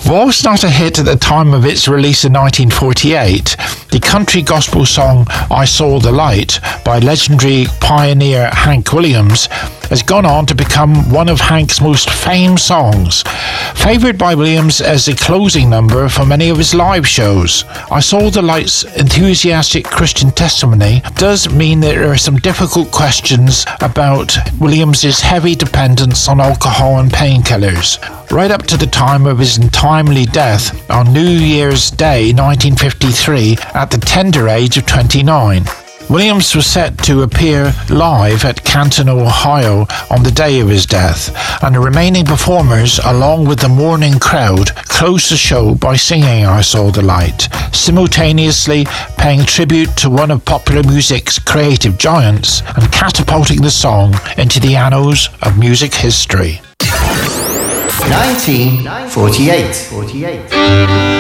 Whilst not a hit at the time of its release in 1948, the country gospel song I Saw the Light by legendary pioneer Hank Williams has gone on to become one of Hank's most famed songs. Favoured by Williams as the closing number for many of his live shows, I Saw the Light's enthusiastic Christian testimony does mean that there are some difficult questions about Williams's heavy dependence on alcohol and painkillers, right up to the time of his untimely death on New Year's Day 1953 at the tender age of 29. Williams was set to appear live at Canton, Ohio on the day of his death, and the remaining performers, along with the mourning crowd, closed the show by singing I Saw the Light, simultaneously paying tribute to one of popular music's creative giants and catapulting the song into the annals of music history. 1948.